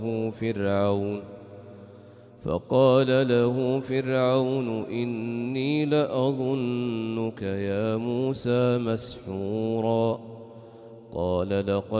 له فرعون إني لأظنك يا موسى مسحورا. قال لقد